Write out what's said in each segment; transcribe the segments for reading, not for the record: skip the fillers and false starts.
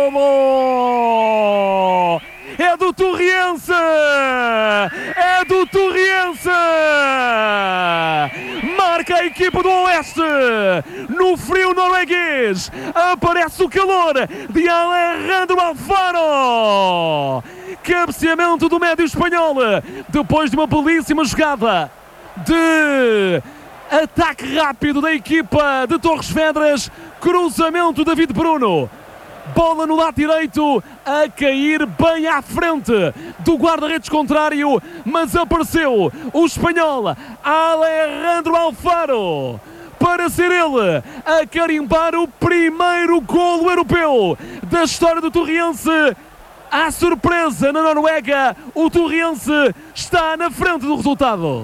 É do Torriense! É do Torriense! Marca a equipa do Oeste! No frio norueguês! Aparece o calor de Alejandro Alfaro! Cabeceamento do médio espanhol! Depois de uma belíssima jogada de ataque rápido da equipa de Torres Vedras, cruzamento de David Bruno. Bola no lado direito a cair bem à frente do guarda-redes contrário, mas apareceu o espanhol Alejandro Alfaro para ser ele a carimbar o primeiro golo europeu da história do Torriense. À surpresa na Noruega, o Torriense está na frente do resultado.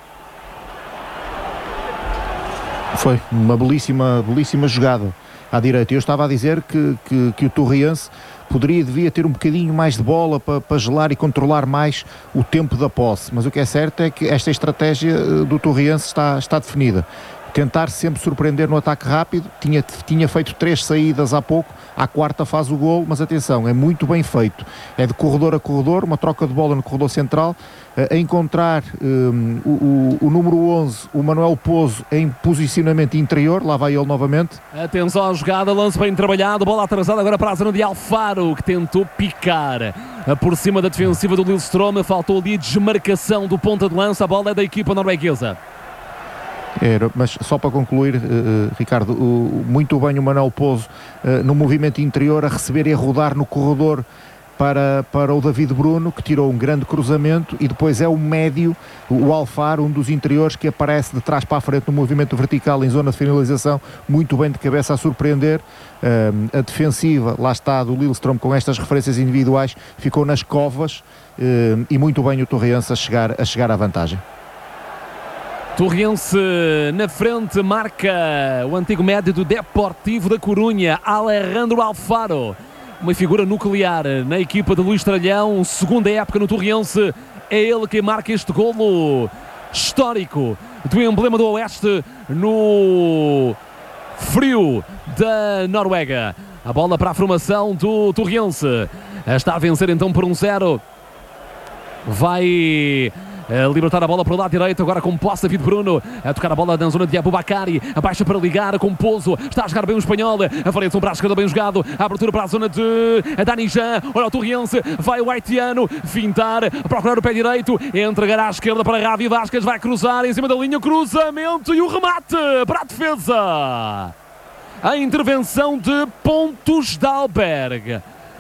Foi uma belíssima jogada à direita. Eu estava a dizer que o Torriense devia ter um bocadinho mais de bola para gelar e controlar mais o tempo da posse, mas o que é certo é que esta estratégia do Torriense está definida. Tentar sempre surpreender no ataque rápido. Tinha feito 3 saídas há pouco, à quarta faz o gol, mas atenção, é muito bem feito. É de corredor a corredor, uma troca de bola no corredor central, a encontrar o número 11, o Manuel Pozo, em posicionamento interior. Lá vai ele novamente. Atenção à jogada, lance bem trabalhado, bola atrasada agora para a zona de Alfaro, que tentou picar por cima da defensiva do Lillestrøm. Faltou ali a desmarcação do ponta de lança, a bola é da equipa norueguesa. Mas só para concluir, Ricardo, muito bem o Manuel Pozo no movimento interior, a receber e a rodar no corredor para o David Bruno, que tirou um grande cruzamento, e depois é o médio, o Alfaro, um dos interiores, que aparece de trás para a frente no movimento vertical em zona de finalização, muito bem de cabeça a surpreender. A defensiva, lá está, do Lillestrøm, com estas referências individuais, ficou nas covas, e muito bem o Torriense a chegar à vantagem. Torriense na frente, marca o antigo médio do Deportivo da Corunha, Alejandro Alfaro. Uma figura nuclear na equipa de Luís Tralhão, segunda época no Torriense. É ele quem marca este golo histórico do emblema do Oeste no frio da Noruega. A bola para a formação do Torriense. Está a vencer então por 1-0. Vai libertar a bola para o lado direito, agora com posse David Bruno, a tocar a bola na zona de Aboubakari, abaixa para ligar com Pozo, está a jogar bem o espanhol, a variação para a esquerda bem jogado, a abertura para a zona de Dani Jean, olha o Torriense, vai o haitiano, fintar, procurar o pé direito, entregará à esquerda para Ravi Vasquez, vai cruzar em cima da linha, cruzamento e o remate para a defesa. A intervenção de Pontus Dahlberg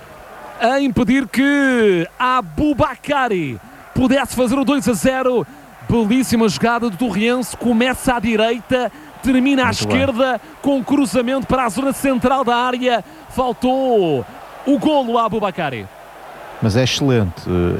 a impedir que Aboubakari pudesse fazer o 2-0. Belíssima jogada do Torriense, começa à direita, termina à esquerda, com cruzamento para a zona central da área. Faltou o golo a Aboubakari. Mas é excelente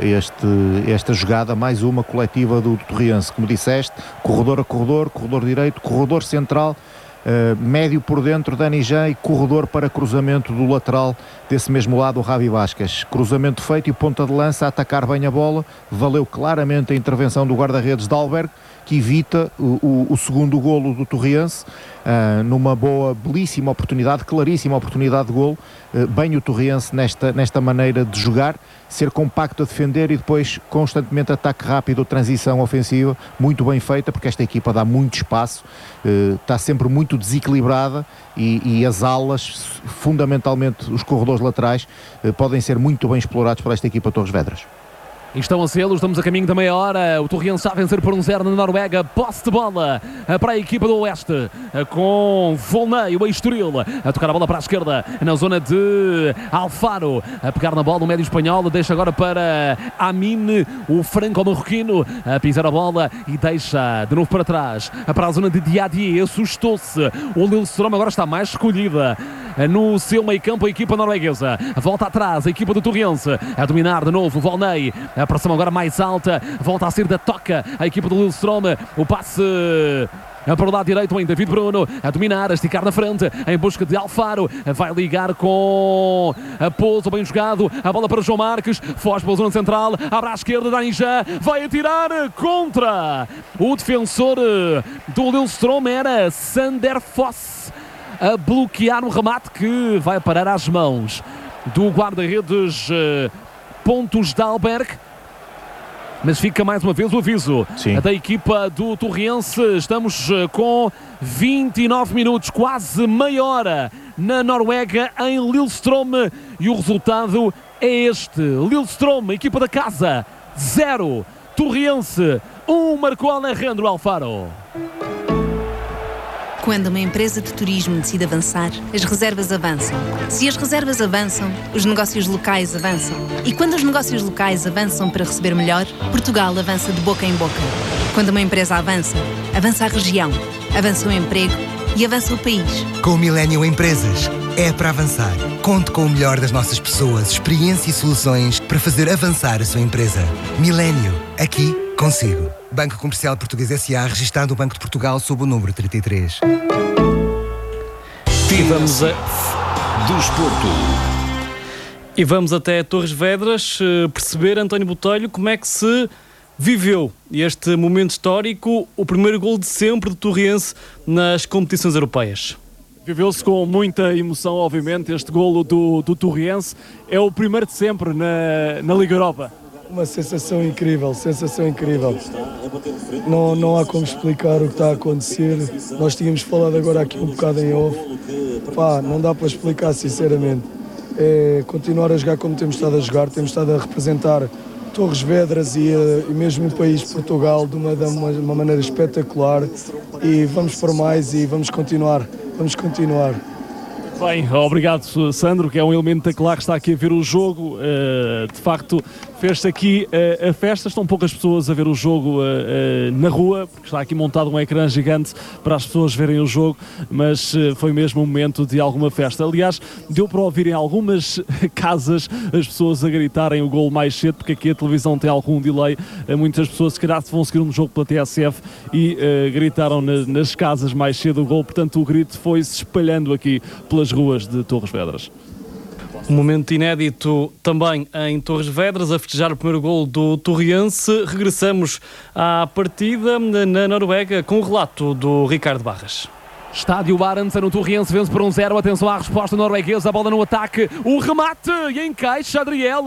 esta jogada, mais uma coletiva do Torriense, como disseste, corredor a corredor, corredor direito, corredor central, médio por dentro, Dani Jean, e corredor para cruzamento do lateral desse mesmo lado, o Ravi Vasquez. Cruzamento feito e ponta de lança a atacar bem a bola. Valeu claramente a intervenção do guarda-redes Dahlberg, que evita o segundo golo do Torriense, numa boa, belíssima oportunidade, claríssima oportunidade de golo. Bem o Torriense nesta maneira de jogar, ser compacto a defender e depois constantemente ataque rápido, transição ofensiva, muito bem feita, porque esta equipa dá muito espaço, está sempre muito desequilibrada, e as alas, fundamentalmente os corredores laterais, podem ser muito bem explorados por esta equipa Torres Vedras. Estão a sê-lo, estamos a caminho da meia hora. O Torriense a vencer por 1-0 na Noruega. Posse de bola para a equipa do Oeste, com Volney, o Estoril, a tocar a bola para a esquerda, na zona de Alfaro, a pegar na bola, o médio espanhol, deixa agora para Amin, o franco-marroquino, a pisar a bola e deixa de novo para trás, para a zona de Diadie. Assustou-se, o Lillestrøm agora está mais escolhida no seu meio campo, a equipa norueguesa. Volta atrás, a equipa do Torriense, a dominar de novo, Volney, a pressão agora mais alta, volta a sair da toca a equipa do Lillestrøm, o passe para o lado direito em David Bruno, a dominar, a esticar na frente, em busca de Alfaro, vai ligar com a Pozo, bem jogado, a bola para João Marques, foge pela zona central, abre à esquerda, Dani Jean, vai atirar contra o defensor do Lillestrøm, era Sander Foss, a bloquear um remate que vai parar às mãos do guarda-redes Pontus Dahlberg. Mas fica mais uma vez o aviso da equipa do Torriense. Estamos com 29 minutos, quase meia hora na Noruega, em Lillestrøm. E o resultado é este. Lillestrøm, equipa da casa, 0. Torriense, 1. Marcou Alejandro Alfaro. Quando uma empresa de turismo decide avançar, as reservas avançam. Se as reservas avançam, os negócios locais avançam. E quando os negócios locais avançam para receber melhor, Portugal avança de boca em boca. Quando uma empresa avança, avança a região, avança o emprego e avança o país. Com o Millennium Empresas, é para avançar. Conte com o melhor das nossas pessoas, experiência e soluções para fazer avançar a sua empresa. Millennium, aqui consigo. Banco Comercial Português S.A., registado no Banco de Portugal sob o número 33. Vamos do Desporto. E vamos até Torres Vedras perceber, António Botelho, como é que se viveu este momento histórico, o primeiro gol de sempre do Torriense nas competições europeias. Viveu-se com muita emoção, obviamente, este golo do Torriense. É o primeiro de sempre na Liga Europa. Uma sensação incrível, sensação incrível. Não há como explicar o que está a acontecer. Nós tínhamos falado agora aqui um bocado em off. Não dá para explicar sinceramente. É continuar a jogar como temos estado a jogar. Temos estado a representar Torres Vedras e mesmo o país de Portugal de uma maneira espetacular. E vamos por mais e vamos continuar. Vamos continuar. Bem, obrigado Sandro, que é um elemento claro que está aqui a ver o jogo. De facto, fez-se aqui a festa. Estão poucas pessoas a ver o jogo na rua, porque está aqui montado um ecrã gigante para as pessoas verem o jogo, mas foi mesmo um momento de alguma festa. Aliás, deu para ouvir em algumas casas as pessoas a gritarem o gol mais cedo, porque aqui a televisão tem algum delay. Muitas pessoas se calhar vão seguir um jogo pela TSF e gritaram nas casas mais cedo o gol. Portanto, o grito foi-se espalhando aqui pelas ruas de Torres Vedras. Um momento inédito também em Torres Vedras, a festejar o primeiro gol do Torriense. Regressamos à partida na Noruega com o relato do Ricardo Barras. Estádio Arendsson, no Torriense vence por 1-0. Atenção à resposta norueguesa, a bola no ataque, o remate e encaixa Adriel.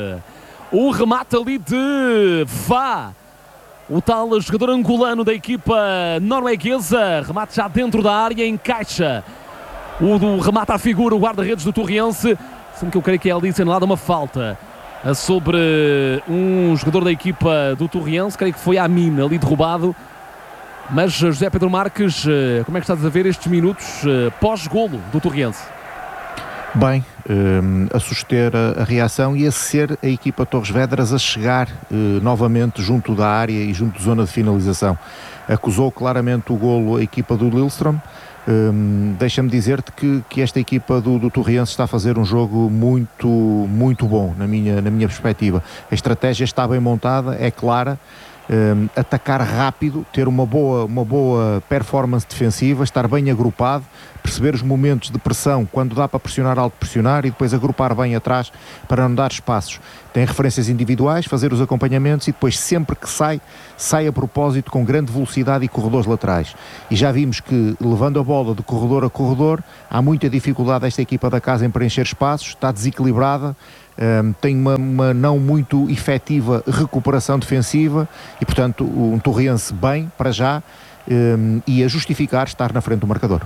O remate ali de Vá, o tal jogador angolano da equipa norueguesa. Remate já dentro da área, encaixa. O do remate à figura, o guarda-redes do Torriense. Sendo que eu creio que é ali assinalada uma falta sobre um jogador da equipa do Torriense. Creio que foi a mina ali derrubado. Mas José Pedro Marques, como é que estás a ver estes minutos pós-golo do Torriense? Bem, a suster a reação e a ser a equipa Torres Vedras a chegar novamente junto da área e junto da zona de finalização. Acusou claramente o golo a equipa do Lillestrøm. Deixa-me dizer-te que esta equipa do Torriense está a fazer um jogo muito, muito bom, na minha perspectiva. A estratégia está bem montada, é clara. Atacar rápido, ter uma boa performance defensiva, estar bem agrupado, perceber os momentos de pressão, quando dá para pressionar alto, pressionar, e depois agrupar bem atrás para não dar espaços. Tem referências individuais, fazer os acompanhamentos e depois sempre que sai a propósito com grande velocidade e corredores laterais. E já vimos que, levando a bola de corredor a corredor, há muita dificuldade esta equipa da casa em preencher espaços, está desequilibrada. Tem uma não muito efetiva recuperação defensiva e, portanto, um Torriense bem para já e a justificar estar na frente do marcador.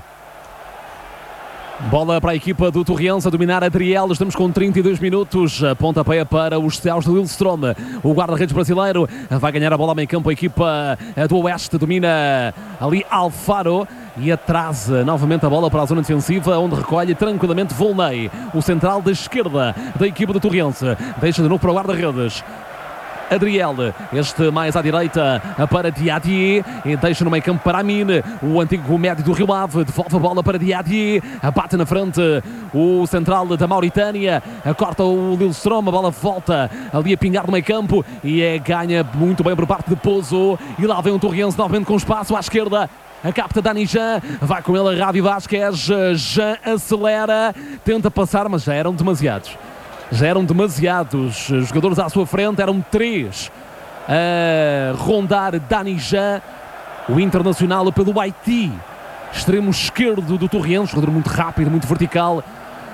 Bola para a equipa do Torriense a dominar Adriel. Estamos com 32 minutos. Pontapé para os céus de Lillestrøm. O guarda-redes brasileiro vai ganhar a bola ao meio campo. A equipa do Oeste domina ali Alfaro e atrasa novamente a bola para a zona defensiva, onde recolhe tranquilamente Volney, o central da esquerda da equipa do Torriense. Deixa de novo para o guarda-redes Adriel, este mais à direita para Diadier, e deixa no meio campo para Amin, o antigo médio do Rio Ave, devolve a bola para Diadier, bate na frente o central da Mauritânia, corta o Lillestrøm, a bola volta ali a pingar no meio campo e ganha muito bem por parte de Pozo, e lá vem o Torriense novamente com espaço à esquerda. A capta Dani Jean, vai com ele a Ravi Vasquez, Jean acelera, tenta passar, mas já eram demasiados. Já eram demasiados jogadores à sua frente, eram 3 a rondar Dani Jean, o internacional pelo Haiti, extremo esquerdo do Torriense, jogador muito rápido, muito vertical.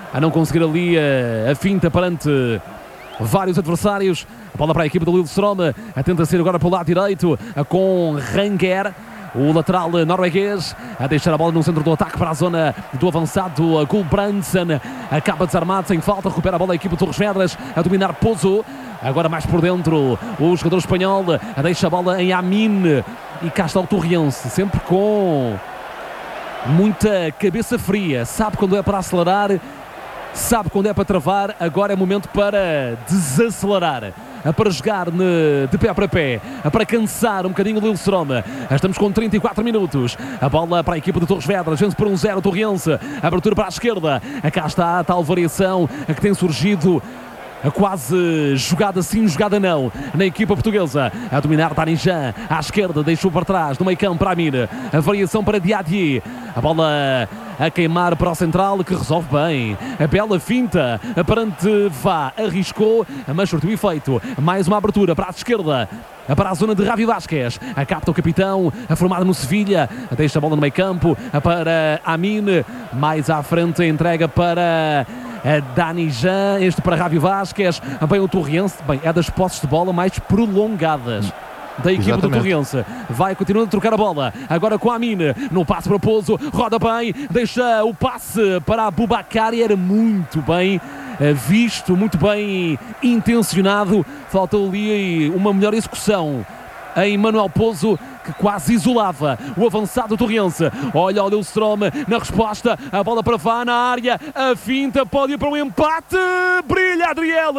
a não conseguir ali a finta perante vários adversários. A bola para a equipa do Lillestrøm, a tenta ser agora para o lado direito com Ranger, o lateral norueguês, a deixar a bola no centro do ataque para a zona do avançado Gulbrandsen, acaba desarmado sem falta, recupera a bola a equipa de Torres Vedras, a dominar Pozo, agora mais por dentro o jogador espanhol, a deixa a bola em Amin, e cá está o Torriense, sempre com muita cabeça fria, sabe quando é para acelerar, sabe quando é para travar. Agora é momento para desacelerar, para jogar de pé para pé, para cansar um bocadinho o Lillestrøm. Estamos com 34 minutos, a bola para a equipa de Torres Vedras, vence por 1-0 o Torriense, abertura para a esquerda, cá está a tal variação que tem surgido, a quase jogada sim, jogada não, na equipa portuguesa. A dominar Danijan, à esquerda, deixou para trás, no meio campo para Amir, a variação para Diadier, a bola a queimar para o central, que resolve bem, a bela finta, perante Vá, arriscou, mas surtiu efeito, mais uma abertura para a esquerda, para a zona de Javi Vázquez, a capta o capitão, a formado no Sevilha, deixa a bola no meio campo, para Amin, mais à frente, entrega para Danijan, este para Javi Vázquez, bem o Torriense, bem, é das posses de bola mais prolongadas da equipa do Torriense. Vai continuando a trocar a bola, agora com a Amin, no passe para Pozo, roda bem, deixa o passe para Boubacar, e era muito bem visto, muito bem intencionado, falta ali uma melhor execução em Manuel Pozo, que quase isolava o avançado do Torriense. Olha o Lillestrøm na resposta, a bola para Vá na área, a finta pode ir para um empate, brilha Adriel!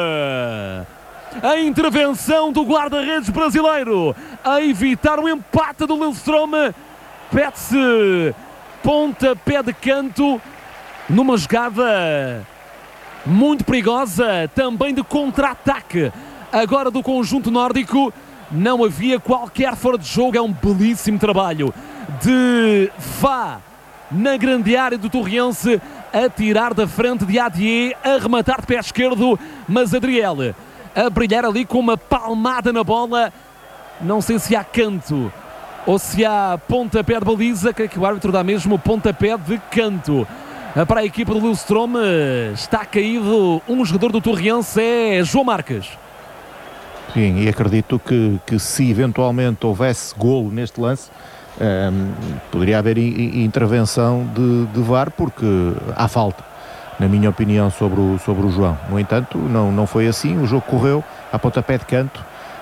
A intervenção do guarda-redes brasileiro a evitar o empate do Lillestrøm, pede-se pontapé de canto numa jogada muito perigosa, também de contra-ataque agora do conjunto nórdico. Não havia qualquer fora de jogo, é um belíssimo trabalho de Vá na grande área do Torriense, a tirar da frente de Adier, a rematar de pé esquerdo, mas Adriel a brilhar ali com uma palmada na bola. Não sei se há canto ou se há pontapé de baliza, creio que o árbitro dá mesmo pontapé de canto para a equipa do Lillestrøm. Está caído um jogador do Torriense, é João Marques. Sim, e acredito que se eventualmente houvesse golo neste lance, poderia haver intervenção de VAR, porque há falta, na minha opinião, sobre o João. No entanto, não foi assim, o jogo correu a pontapé de canto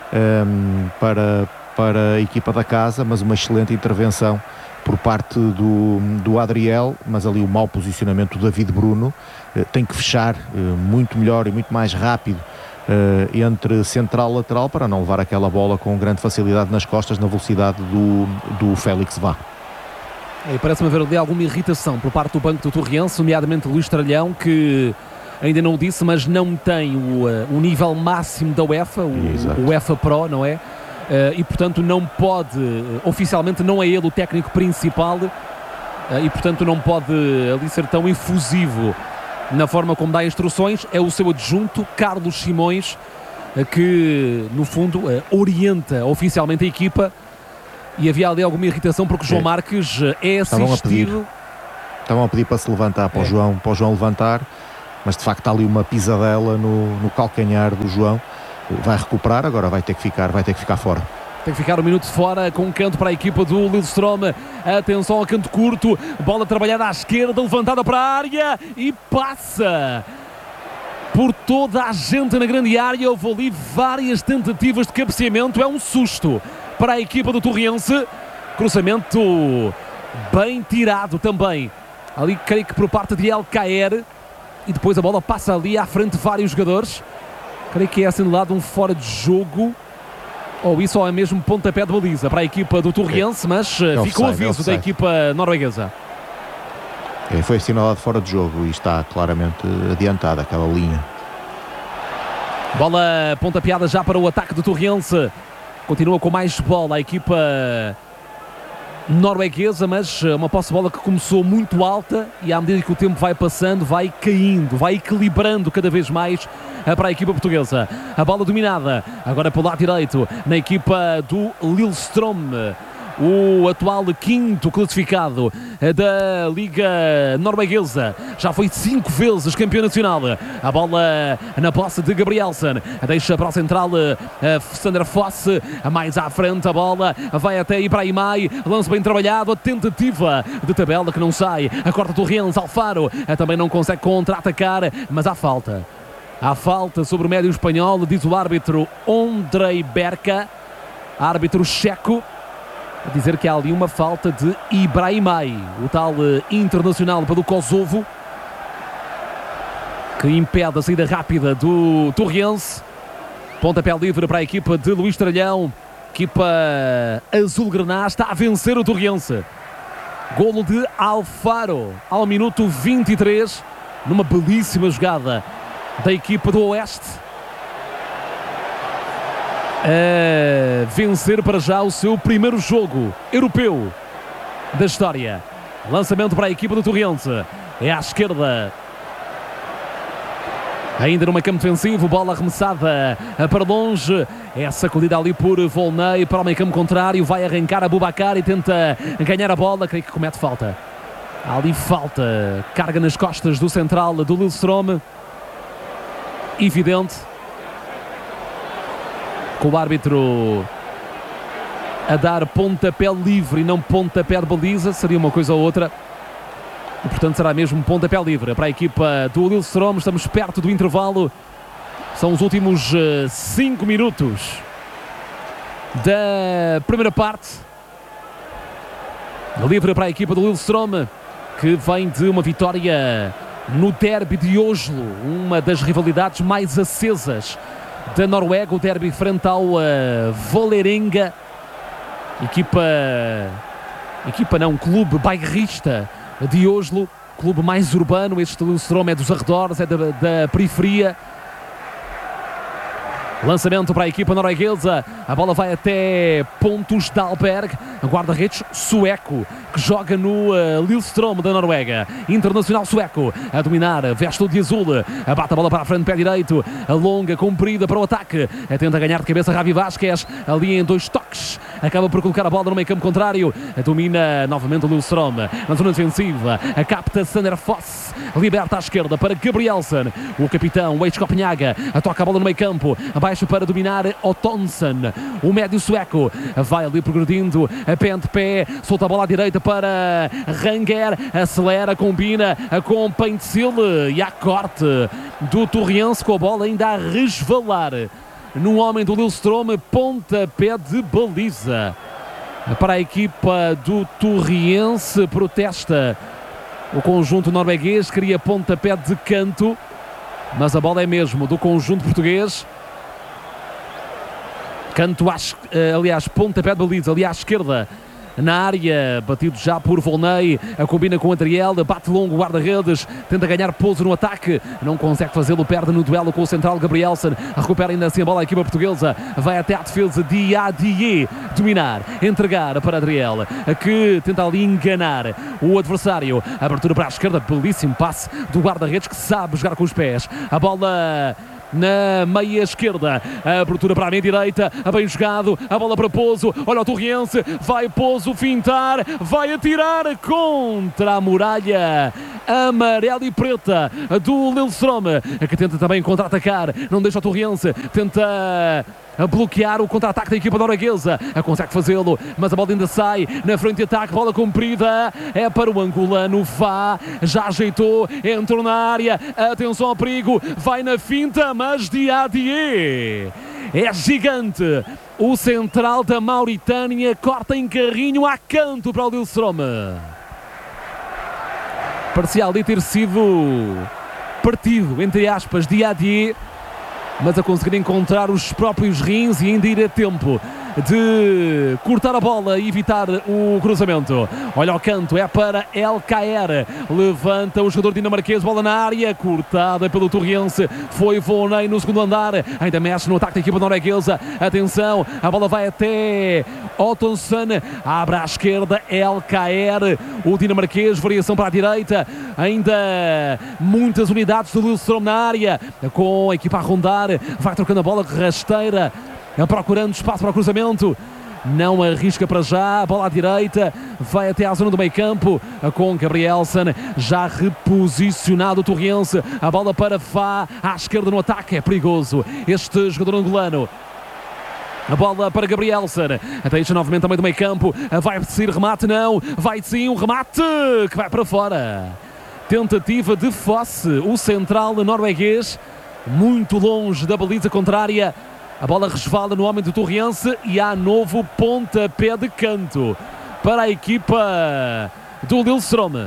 para a equipa da casa, mas uma excelente intervenção por parte do Adriel, mas ali o mau posicionamento do David Bruno, tem que fechar muito melhor e muito mais rápido entre central e lateral, para não levar aquela bola com grande facilidade nas costas, na velocidade do Félix Vá. Parece-me haver ali alguma irritação por parte do banco do Torriense, nomeadamente Luís Tralhão, que ainda não o disse, mas não tem o nível máximo da UEFA, o UEFA Pro, não é? E portanto não pode, oficialmente não é ele o técnico principal, e portanto não pode ali ser tão efusivo na forma como dá instruções. É o seu adjunto, Carlos Simões, que no fundo orienta oficialmente a equipa, e havia ali alguma irritação porque João Marques é assistido. Estavam a pedir para se levantar, para o João levantar, mas de facto há ali uma pisadela no calcanhar do João. Vai recuperar, agora vai ter que ficar fora. Tem que ficar um minuto fora, com um canto para a equipa do Lillestrøm. Atenção ao canto curto, bola trabalhada à esquerda, levantada para a área e passa por toda a gente na grande área. Houve ali várias tentativas de cabeceamento, é um susto para a equipa do Torriense. Cruzamento bem tirado também, ali creio que por parte de El Caer, e depois a bola passa ali à frente de vários jogadores. Creio que é assinalado um fora de jogo, ou isso, ou é mesmo pontapé de baliza para a equipa do Torriense, mas ficou o aviso da equipa norueguesa. Foi assinalado fora de jogo e está claramente adiantada aquela linha. Bola pontapeada já para o ataque do Torriense. Continua com mais bola a equipa norueguesa, mas uma posse de bola que começou muito alta e à medida que o tempo vai passando vai caindo, vai equilibrando cada vez mais para a equipa portuguesa. A bola dominada agora pelo lado direito na equipa do Lillestrøm. o atual quinto classificado da Liga Norueguesa. Já foi 5 vezes campeão nacional. A bola na posse de Gabrielsen. Deixa para o central Sander Foss. Mais à frente a bola vai até Ibrahimai. Lance bem trabalhado. A tentativa de tabela que não sai. A corta Torrens. Alfaro também não consegue contra-atacar, mas há falta. Há falta sobre o médio espanhol, diz o árbitro Ondrej Berka, árbitro checo, a dizer que há ali uma falta de Ibrahimai, o tal internacional pelo Kosovo, que impede a saída rápida do Torrense. Pontapé livre para a equipa de Luís Tralhão. Equipa azul-grená está a vencer o Torrense. Golo de Alfaro ao minuto 23, numa belíssima jogada da equipa do Oeste. A vencer para já o seu primeiro jogo europeu da história. Lançamento para a equipa do Torrense. É à esquerda. Ainda no meio campo defensivo, bola arremessada para longe. É sacudida ali por Volney para o meio campo contrário. Vai arrancar a Boubacar e tenta ganhar a bola. Creio que comete falta. Há ali falta. Carga nas costas do central do Lillestrøm. Evidente. Com o árbitro a dar pontapé livre e não pontapé de baliza. Seria uma coisa ou outra. E, portanto, será mesmo pontapé livre para a equipa do Lillestrøm. Estamos perto do intervalo. São os últimos 5 minutos da primeira parte. Livre para a equipa do Lillestrøm, que vem de uma vitória no derby de Oslo, uma das rivalidades mais acesas da Noruega, o derby frente ao Vålerenga, clube bairrista de Oslo, clube mais urbano. Este Lillestrøm é dos arredores, é da periferia. Lançamento para a equipa norueguesa. A bola vai até Pontus Dahlberg, guarda-redes sueco, que joga no Lillestrøm da Noruega. Internacional sueco a dominar, veste de azul. Bate a bola para a frente, pé direito. A longa, comprida para o ataque. Tenta ganhar de cabeça Javi Vázquez, ali em 2 toques. Acaba por colocar a bola no meio campo contrário. Domina novamente o Lillestrøm na zona defensiva. Capta Sander Foss. Liberta à esquerda para Gabrielsen. O capitão, o ex-Copenhaga, toca a bola no meio campo. Abaixo para dominar Ottonsen. O médio sueco vai ali progredindo. Pé ante pé. Solta a bola à direita para Ranger. Acelera, combina com Paintsil. E há corte do Torrense com a bola ainda a resvalar no homem do Lillestrøm. Pontapé de baliza para a equipa do Torrense. Protesta o conjunto norueguês, queria pontapé de canto, mas a bola é mesmo do conjunto português. Canto, aliás, pontapé de baliza ali à esquerda, na área, batido já por Volney, a combina com Adriel, bate longo o guarda-redes, tenta ganhar pouso no ataque, não consegue fazê-lo, perde no duelo com o central Gabrielsen, recupera ainda assim a bola a equipa portuguesa, vai até à defesa de Adié, dominar, entregar para Adriel, que tenta ali enganar o adversário. Abertura para a esquerda, belíssimo passe do guarda-redes, que sabe jogar com os pés. A bola na meia esquerda, a abertura para a meia direita, bem jogado, a bola para Pozo, olha o Torrense, vai Pozo fintar, vai atirar contra a muralha amarela e preta do Lillestrøm, que tenta também contra-atacar, não deixa o Torrense, tenta a bloquear o contra-ataque da equipa norueguesa, consegue fazê-lo, mas a bola ainda sai na frente de ataque, bola comprida, é para o angolano, vá, já ajeitou, entrou na área, atenção ao perigo, vai na finta, mas Diadier é gigante, o central da Mauritânia corta em carrinho a canto para o Lillestrøm. Parecia ali ter sido partido, entre aspas, Diadier, mas a conseguir encontrar os próprios rins e ainda ir a tempo de cortar a bola e evitar o cruzamento. Olha ao canto, é para El Caer, levanta o jogador dinamarquês, bola na área, cortada pelo Torrense, foi Volney no segundo andar, ainda mexe no ataque da equipa norueguesa, atenção, a bola vai até Ottonsen, abre à esquerda, El Caer, o dinamarquês, variação para a direita, ainda muitas unidades do Lillestrøm na área, com a equipa a rondar, vai trocando a bola rasteira, procurando espaço para o cruzamento. não arrisca para já, a bola à direita, vai até à zona do meio campo, com Gabrielsen, já reposicionado o Torriense, a bola para Fá, à esquerda no ataque, é perigoso este jogador angolano. A bola para Gabrielsen, deixa novamente também do meio campo, vai sair remate, não, vai sim um remate que vai para fora. Tentativa de Fosse, o central norueguês, muito longe da baliza contrária. A bola resvala no homem do Torriense e há novo pontapé de canto para a equipa do Lillestrøm.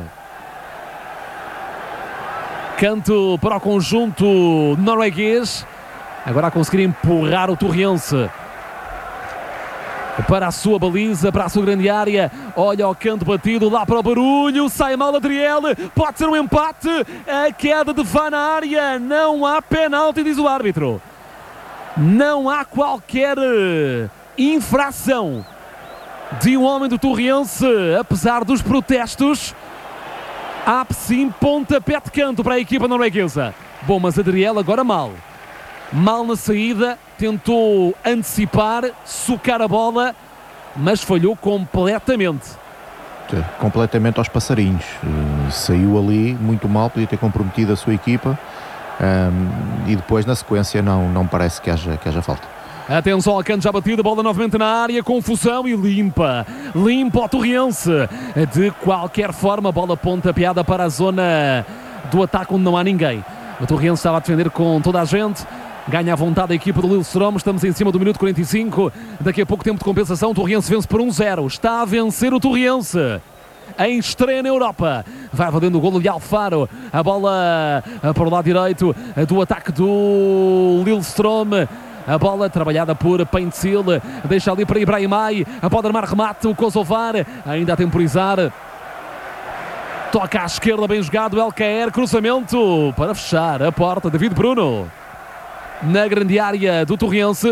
Canto para o conjunto norueguês, agora a conseguir empurrar o Torriense para a sua baliza, para a sua grande área. Olha o canto batido lá para o barulho, sai mal Adriel, pode ser um empate, a queda de Vá na área, não há penalti, diz o árbitro. Não há qualquer infração de um homem do Torriense, apesar dos protestos. Há sim pontapé de canto para a equipa norueguesa. Bom, mas Adriel agora mal na saída, tentou antecipar, socar a bola, mas falhou completamente. Completamente aos passarinhos. Saiu ali muito mal, podia ter comprometido a sua equipa, e depois na sequência não parece que haja falta. Atenção ao canto já batido, bola novamente na área, confusão e limpa o Torriense. De qualquer forma, bola pontapeada para a zona do ataque onde não há ninguém. O Torriense estava a defender com toda a gente. Ganha a vontade a equipa do Lillestrøm, estamos em cima do minuto 45, daqui a pouco tempo de compensação, o Torriense vence por 1-0, está a vencer o Torriense, em estreia na Europa, vai valendo o golo de Alfaro, a bola para o lado direito do ataque do Lillestrøm, a bola trabalhada por Paintsil, deixa ali para Ibrahimay, pode armar remate, o Kosovar, ainda a temporizar. Toca à esquerda, bem jogado, LKR, cruzamento para fechar a porta, David Bruno. Na grande área do Torriense,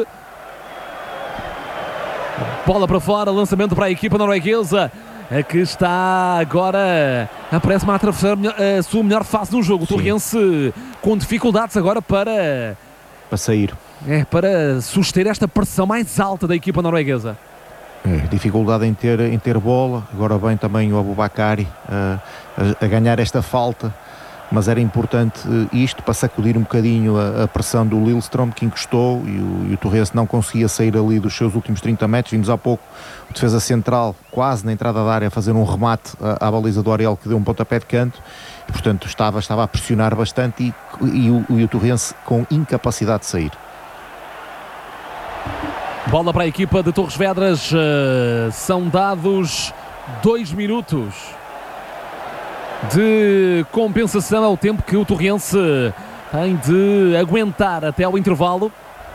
bola para fora, lançamento para a equipa norueguesa, que está agora, parece-me a atravessar a sua melhor fase no jogo. O Torriense com dificuldades agora para sair, para suster esta pressão mais alta da equipa norueguesa. Dificuldade em ter bola, agora vem também o Aboubakari a ganhar esta falta. Mas era importante isto para sacudir um bocadinho a pressão do Lillestrøm, que encostou, e o Torriense não conseguia sair ali dos seus últimos 30 metros. Vimos há pouco o defesa central quase na entrada da área a fazer um remate à baliza do Ariel, que deu um pontapé de canto, e portanto estava a pressionar bastante, e o Torriense com incapacidade de sair. Bola para a equipa de Torres Vedras, são dados 2 minutos de compensação, ao tempo que o Torriense tem de aguentar até ao intervalo.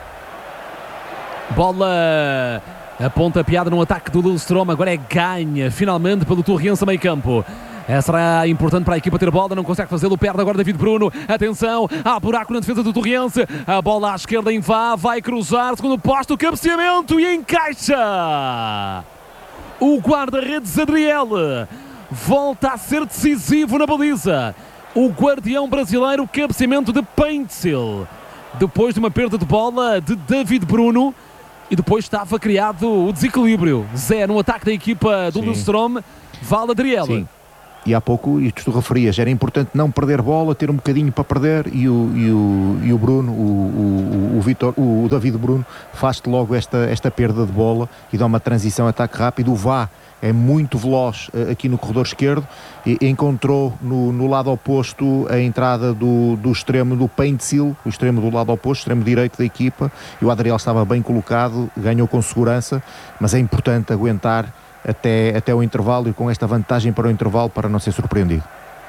Bola a pontapeada no ataque do Lillestrøm, agora é ganha finalmente pelo Torriense a meio campo. Será importante para a equipa ter bola, não consegue fazê-lo, perde agora David Bruno. Atenção, há buraco na defesa do Torriense, a bola à esquerda em Vá, vai cruzar, segundo posto, cabeceamento e encaixa o guarda-redes Adriel. Volta a ser decisivo na baliza o guardião brasileiro, cabeceamento de Paintsil, depois de uma perda de bola de David Bruno, e depois estava criado o desequilíbrio. Zé no ataque da equipa do Lillestrøm, vale Adriel. Sim. E há pouco, isto tu referias, era importante não perder bola, ter um bocadinho para perder, e o Bruno, o David Bruno, faz-te logo esta perda de bola e dá uma transição, ataque rápido. O Vá é muito veloz aqui no corredor esquerdo, e encontrou no lado oposto a entrada do extremo do Paintsil, o extremo do lado oposto, extremo direito da equipa, e o Adriel estava bem colocado, ganhou com segurança, mas é importante aguentar até o intervalo, e com esta vantagem para o intervalo, para não ser surpreendido.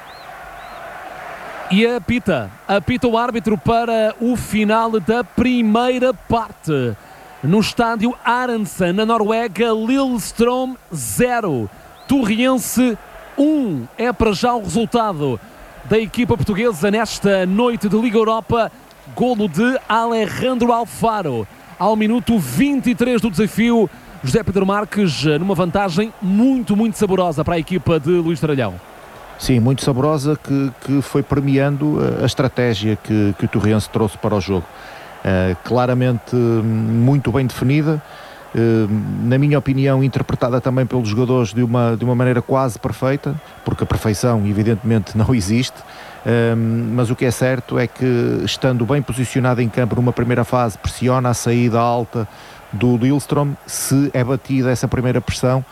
E apita o árbitro para o final da primeira parte. No estádio Arendsson, na Noruega, Lillestrøm 0, Torriense 1. É para já o resultado da equipa portuguesa nesta noite de Liga Europa. Golo de Alejandro Alfaro ao minuto 23 do desafio. José Pedro Marques numa vantagem muito, muito saborosa para a equipa de Luís Tralhão. Sim, muito saborosa, que foi premiando a estratégia que o Torriense trouxe para o jogo. Claramente muito bem definida, na minha opinião, interpretada também pelos jogadores de uma maneira quase perfeita, porque a perfeição evidentemente não existe, mas o que é certo é que, estando bem posicionado em campo numa primeira fase, pressiona a saída alta do Lillestrøm. Se é batida essa primeira pressão,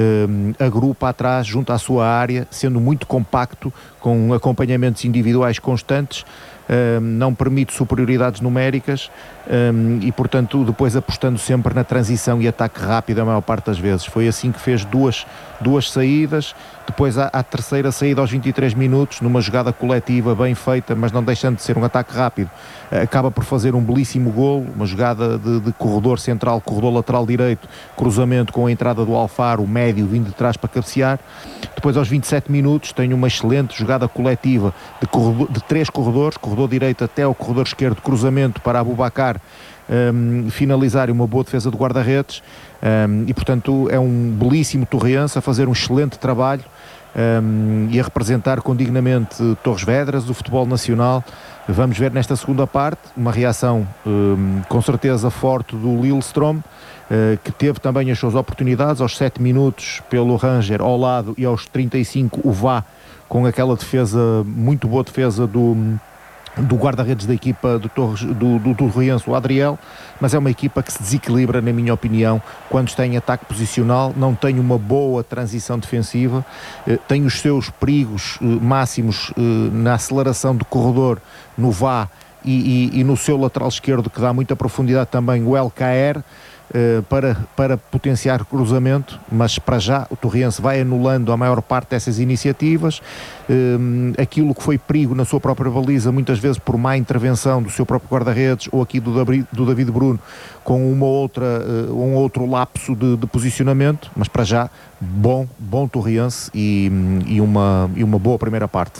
agrupa atrás junto à sua área, sendo muito compacto, com acompanhamentos individuais constantes, não permite superioridades numéricas, e portanto depois apostando sempre na transição e ataque rápido a maior parte das vezes. Foi assim que fez duas saídas, depois à terceira saída aos 23 minutos, numa jogada coletiva bem feita, mas não deixando de ser um ataque rápido, acaba por fazer um belíssimo golo, uma jogada de corredor central, corredor lateral direito, cruzamento com a entrada do Alfaro, médio, vindo de trás para cabecear. Depois aos 27 minutos tem uma excelente jogada coletiva de 3 corredores, corredor direito até ao corredor esquerdo, cruzamento para Aboubakar finalizar, e uma boa defesa de guarda-redes, e portanto é um belíssimo Torriense a fazer um excelente trabalho, e a representar condignamente Torres Vedras, do futebol nacional. Vamos ver nesta segunda parte uma reação com certeza forte do Lillestrøm, que teve também as suas oportunidades aos 7 minutos pelo Ranger ao lado, e aos 35 o Vá, com aquela defesa, muito boa defesa do guarda-redes da equipa do Torriense, o Adriel. Mas é uma equipa que se desequilibra, na minha opinião, quando está em ataque posicional, não tem uma boa transição defensiva, tem os seus perigos máximos na aceleração de corredor no Vá e no seu lateral esquerdo, que dá muita profundidade também, o LKR, para potenciar cruzamento, mas para já o Torriense vai anulando a maior parte dessas iniciativas. Aquilo que foi perigo na sua própria baliza, muitas vezes por má intervenção do seu próprio guarda-redes, ou aqui do David Bruno, com um outro lapso de posicionamento, mas para já bom Torriense e uma boa primeira parte.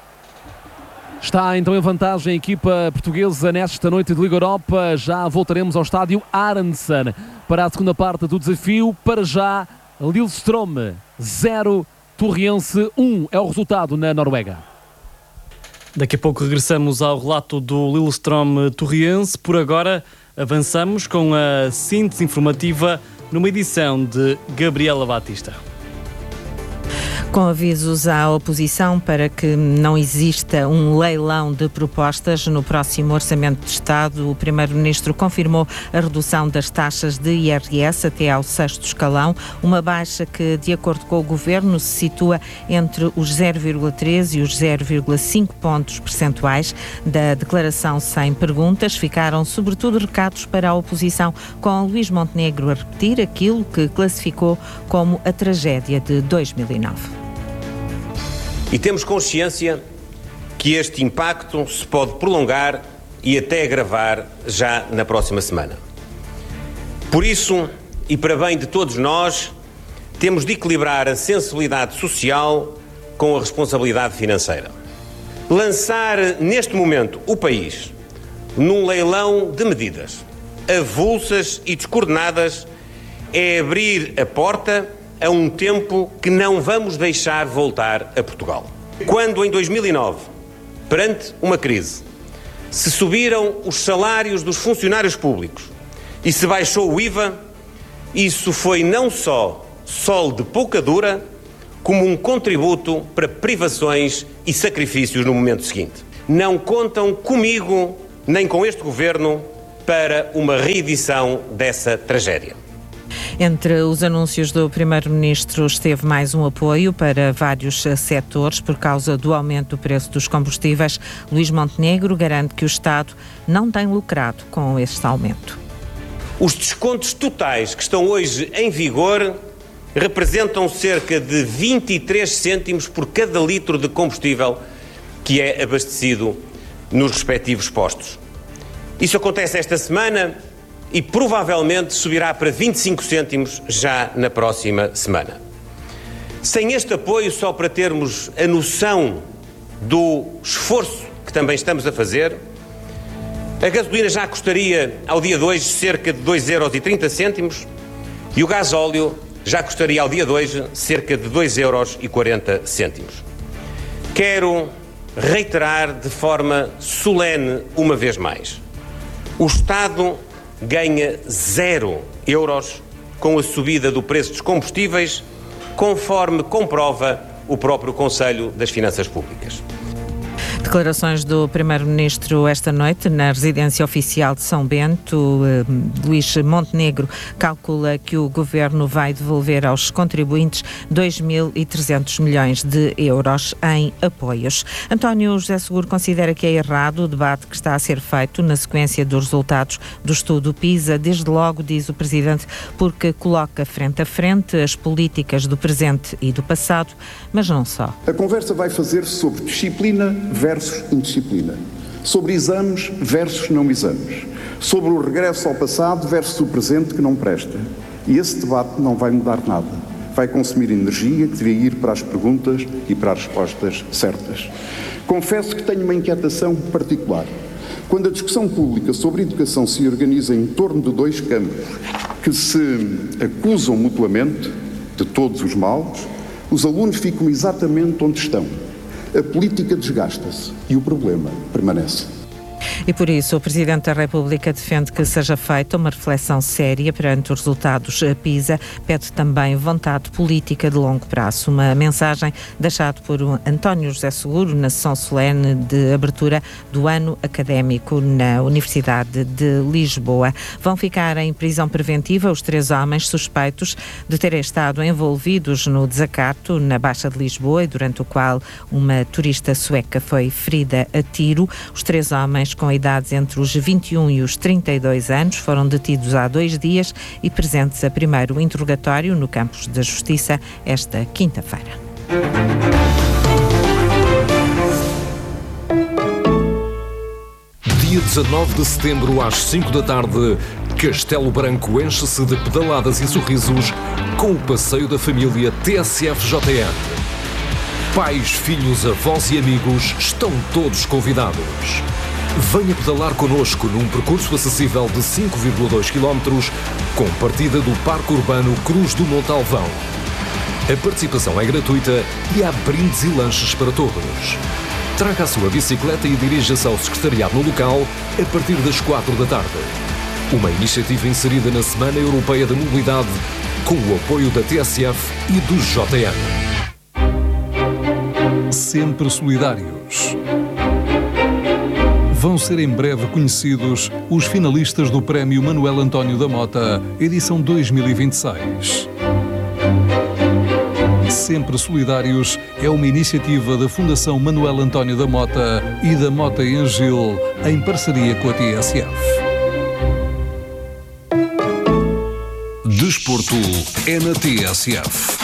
Está então em vantagem a equipa portuguesa nesta noite de Liga Europa. Já voltaremos ao estádio Arendsen para a segunda parte do desafio. Para já, Lillestrøm 0, Torriense 1 é o resultado na Noruega. Daqui a pouco regressamos ao relato do Lillestrøm Torriense. Por agora, avançamos com a síntese informativa numa edição de Gabriela Batista. Com avisos à oposição para que não exista um leilão de propostas no próximo Orçamento de Estado, o Primeiro-Ministro confirmou a redução das taxas de IRS até ao 6º escalão, uma baixa que, de acordo com o Governo, se situa entre os 0,3 e os 0,5 pontos percentuais. Da declaração sem perguntas ficaram sobretudo recados para a oposição, com Luís Montenegro a repetir aquilo que classificou como a tragédia de 2009. E temos consciência que este impacto se pode prolongar e até agravar já na próxima semana. Por isso, e para bem de todos nós, temos de equilibrar a sensibilidade social com a responsabilidade financeira. Lançar neste momento o país num leilão de medidas avulsas e descoordenadas é abrir a porta a um tempo que não vamos deixar voltar a Portugal. Quando em 2009, perante uma crise, se subiram os salários dos funcionários públicos e se baixou o IVA, isso foi não só sol de pouca dura, como um contributo para privações e sacrifícios no momento seguinte. Não contam comigo nem com este governo para uma reedição dessa tragédia. Entre os anúncios do Primeiro-Ministro esteve mais um apoio para vários setores por causa do aumento do preço dos combustíveis. Luís Montenegro garante que o Estado não tem lucrado com este aumento. Os descontos totais que estão hoje em vigor representam cerca de 23 cêntimos por cada litro de combustível que é abastecido nos respectivos postos. Isso acontece esta semana e provavelmente subirá para 25 cêntimos já na próxima semana. Sem este apoio, só para termos a noção do esforço que também estamos a fazer, a gasolina já custaria ao dia de hoje cerca de 2,30 € e o gasóleo já custaria ao dia de hoje cerca de 2,40 €. Quero reiterar de forma solene uma vez mais: o Estado ganha 0 euros com a subida do preço dos combustíveis, conforme comprova o próprio Conselho das Finanças Públicas. Declarações do Primeiro-Ministro esta noite na residência oficial de São Bento. Luís Montenegro calcula que o Governo vai devolver aos contribuintes 2.300 milhões de euros em apoios. António José Seguro considera que é errado o debate que está a ser feito na sequência dos resultados do estudo PISA. Desde logo, diz o Presidente, porque coloca frente a frente as políticas do presente e do passado, mas não só. A conversa vai fazer sobre disciplina versus indisciplina, sobre exames versus não exames, sobre o regresso ao passado versus o presente que não presta. E esse debate não vai mudar nada. Vai consumir energia que devia ir para as perguntas e para as respostas certas. Confesso que tenho uma inquietação particular. Quando a discussão pública sobre educação se organiza em torno de dois campos que se acusam mutuamente de todos os males, os alunos ficam exatamente onde estão. A política desgasta-se e o problema permanece. E por isso o Presidente da República defende que seja feita uma reflexão séria perante os resultados PISA, pede também vontade política de longo prazo. Uma mensagem deixada por António José Seguro na sessão solene de abertura do ano académico na Universidade de Lisboa. Vão ficar em prisão preventiva os 3 homens suspeitos de terem estado envolvidos no desacato na Baixa de Lisboa e durante o qual uma turista sueca foi ferida a tiro. Os 3 homens com idades entre os 21 e os 32 anos foram detidos há 2 dias e presentes a primeiro interrogatório no Campos da Justiça esta quinta-feira. Dia 19 de setembro, às 5 da tarde, Castelo Branco enche-se de pedaladas e sorrisos com o passeio da família TSF-JN. Pais, filhos, avós e amigos estão todos convidados. Venha pedalar connosco num percurso acessível de 5,2 km com partida do Parque Urbano Cruz do Montalvão. A participação é gratuita e há brindes e lanches para todos. Traga a sua bicicleta e dirija-se ao secretariado no local a partir das 4 da tarde. Uma iniciativa inserida na Semana Europeia da Mobilidade com o apoio da TSF e do JN. Sempre solidários. Vão ser em breve conhecidos os finalistas do Prémio Manuel António da Mota, edição 2026. Sempre Solidários é uma iniciativa da Fundação Manuel António da Mota e da Mota em Gil, em parceria com a TSF. Desporto é na TSF.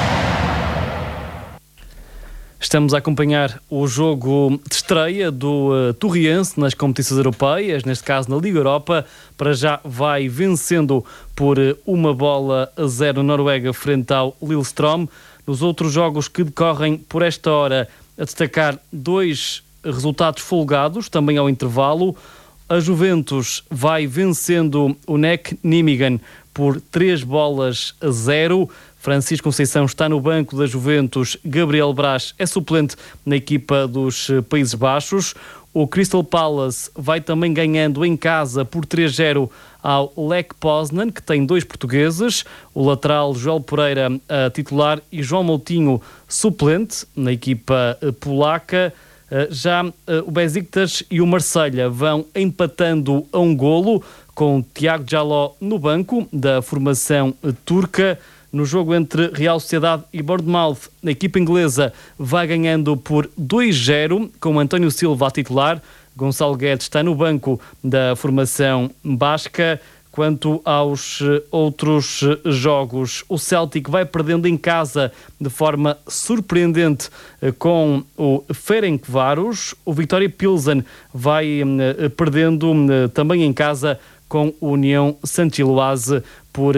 Estamos a acompanhar o jogo de estreia do Torriense nas competições europeias, neste caso na Liga Europa. Para já vai vencendo por 1-0 Noruega frente ao Lillestrøm. Nos outros jogos que decorrem por esta hora, a destacar 2 resultados folgados, também ao intervalo. A Juventus vai vencendo o NEC Nijmegen por 3-0. Francisco Conceição está no banco da Juventus, Gabriel Braz é suplente na equipa dos Países Baixos. O Crystal Palace vai também ganhando em casa por 3-0 ao Lech Poznan, que tem 2 portugueses, o lateral Joel Pereira titular e João Moutinho suplente na equipa polaca. Já o Besiktas e o Marselha vão empatando a 1-1, com Tiago Jaló no banco da formação turca. No jogo entre Real Sociedade e Bournemouth, a equipa inglesa vai ganhando por 2-0, com António Silva a titular. Gonçalo Guedes está no banco da formação basca. Quanto aos outros jogos, o Celtic vai perdendo em casa de forma surpreendente com o Ferencváros. O Vitória Pilsen vai perdendo também em casa com o União Saint-Gilloise por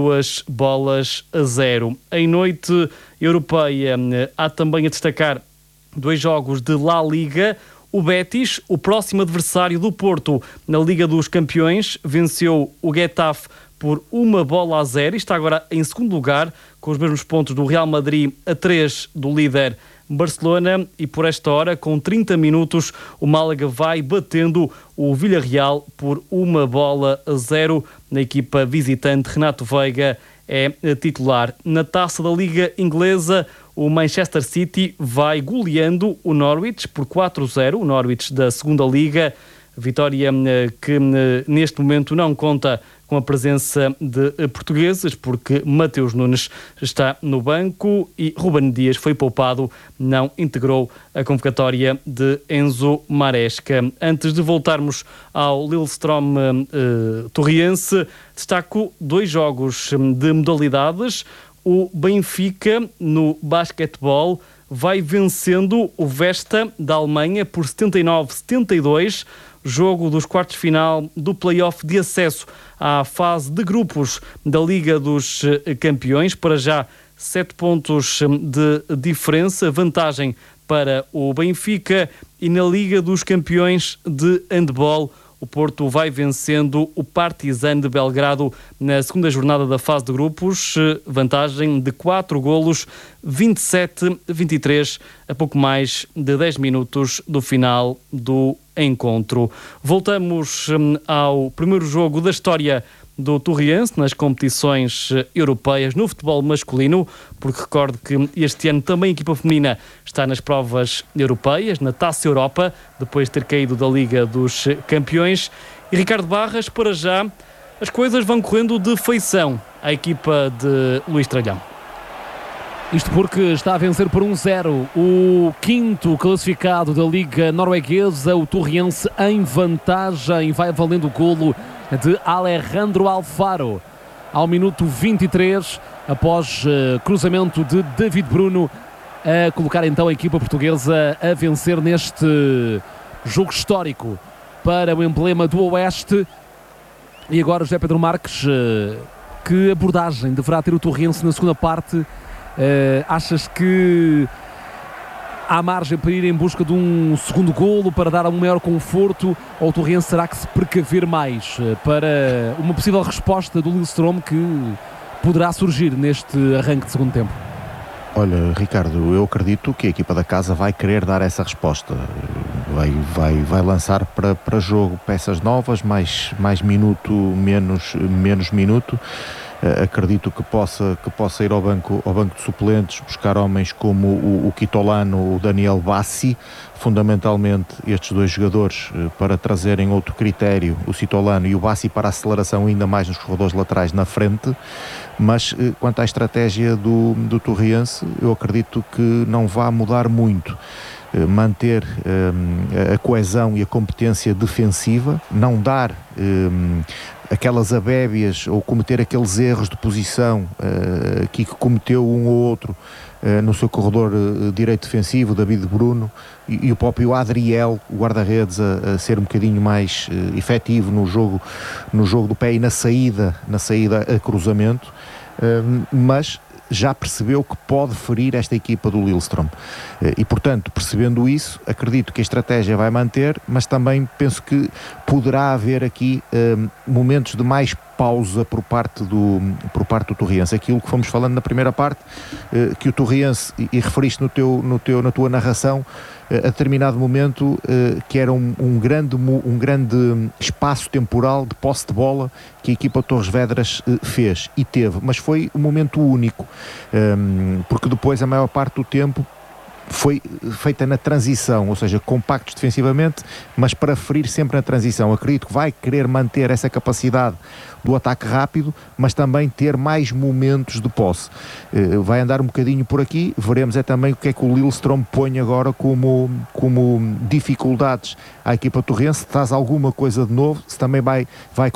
2-0. Em noite europeia há também a destacar 2 jogos de La Liga. O Betis, o próximo adversário do Porto na Liga dos Campeões, venceu o Getafe por 1-0 e está agora em segundo lugar, com os mesmos pontos do Real Madrid, a 3 do líder Barcelona, e por esta hora, com 30 minutos, o Málaga vai batendo o Villarreal por 1-0. Na equipa visitante, Renato Veiga é titular. Na Taça da Liga Inglesa, o Manchester City vai goleando o Norwich por 4-0, o Norwich da segunda Liga. Vitória que neste momento não conta com a presença de portugueses, porque Mateus Nunes está no banco e Ruben Dias foi poupado, não integrou a convocatória de Enzo Maresca. Antes de voltarmos ao Lillestrøm Torriense, destaco 2 jogos de modalidades. O Benfica, no basquetebol, vai vencendo o Vesta da Alemanha por 79-72, jogo dos quartos de final do play-off de acesso à fase de grupos da Liga dos Campeões. Para já, 7 pontos de diferença, vantagem para o Benfica. E na Liga dos Campeões de handball, o Porto vai vencendo o Partizan de Belgrado na segunda jornada da fase de grupos, vantagem de 4 golos, 27-23, a pouco mais de 10 minutos do final do encontro. Voltamos ao primeiro jogo da história do Torriense nas competições europeias no futebol masculino, porque recordo que este ano também a equipa feminina está nas provas europeias, na Taça Europa, depois de ter caído da Liga dos Campeões. E Ricardo Barras, para já, as coisas vão correndo de feição à equipa de Luís Tralhão. Isto porque está a vencer por 1-0 o 5º classificado da Liga Norueguesa, o Torriense em vantagem, vai valendo o golo de Alejandro Alfaro ao minuto 23, após cruzamento de David Bruno, a colocar então a equipa portuguesa a vencer neste jogo histórico para o emblema do Oeste. E agora José Pedro Marques, que abordagem deverá ter o Torriense na segunda parte? Achas que há margem para ir em busca de um segundo golo, para dar um maior conforto, ou o Torriense será que se precaver mais para uma possível resposta do Lillestrøm que poderá surgir neste arranque de segundo tempo? Olha, Ricardo, eu acredito que a equipa da casa vai querer dar essa resposta. Vai lançar para jogo peças novas, mais minuto, menos minuto. Acredito que possa ir ao banco de suplentes, buscar homens como o Quitolano, o Daniel Bassi, fundamentalmente estes 2 jogadores para trazerem outro critério, o Quitolano e o Bassi, para a aceleração ainda mais nos corredores laterais na frente. Mas quanto à estratégia do Torriense, eu acredito que não vai mudar muito. Manter a coesão e a competência defensiva, não dar aquelas abébias ou cometer aqueles erros de posição que cometeu um ou outro no seu corredor direito defensivo, David Bruno, e o próprio Adriel, o guarda-redes, a ser um bocadinho mais efetivo no jogo do pé e na saída a cruzamento, mas já percebeu que pode ferir esta equipa do Lillestrøm. E, portanto, percebendo isso, acredito que a estratégia vai manter, mas também penso que poderá haver aqui momentos de mais pausa por parte do Torriense. Aquilo que fomos falando na primeira parte, que o Torriense, e referiste na tua narração, a determinado momento, que era um grande espaço temporal de posse de bola que a equipa de Torres Vedras fez e teve, mas foi um momento único, porque depois a maior parte do tempo foi feita na transição, ou seja, compactos defensivamente, mas para ferir sempre na transição. Acredito que vai querer manter essa capacidade do ataque rápido, mas também ter mais momentos de posse. Vai andar um bocadinho por aqui, veremos também o que é que o Lillestrøm põe agora como dificuldades à equipa torrense, se traz alguma coisa de novo, se também vai